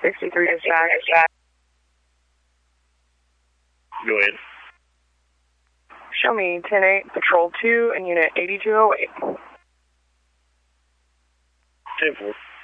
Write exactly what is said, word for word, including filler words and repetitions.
sixty-three dispatch. Go ahead. Show me ten eight, Patrol two, and Unit eighty-two oh eight. ten four.